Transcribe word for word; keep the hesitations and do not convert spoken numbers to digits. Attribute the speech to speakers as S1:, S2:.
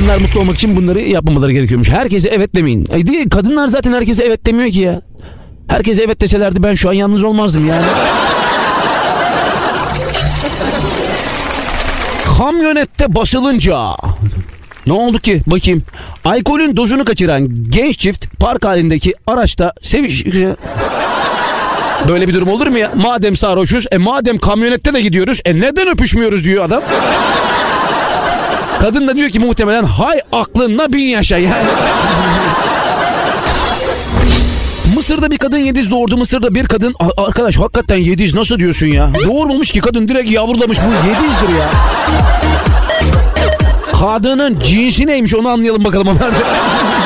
S1: kadınlar mutlu olmak için bunları yapmamaları gerekiyormuş. Herkese evet demeyin. Ay değil, kadınlar zaten herkese evet demiyor ki ya. Herkese evet deselerdi ben şu an yalnız olmazdım yani. Kamyonette basılınca ne oldu ki? Bakayım. Alkolün dozunu kaçıran genç çift park halindeki araçta seviş... Böyle bir durum olur mu ya? Madem sarhoşuz, e madem kamyonette de gidiyoruz, e neden öpüşmüyoruz diyor adam. Kadın da diyor ki muhtemelen hay aklınla bin yaşa yani. Mısır'da bir kadın yediz doğurdu. Mısır'da bir kadın... Arkadaş hakikaten yediz nasıl diyorsun ya? Doğurmamış ki kadın, direkt yavrulamış. Bu yedizdir ya. Kadının cinsi neymiş onu anlayalım bakalım.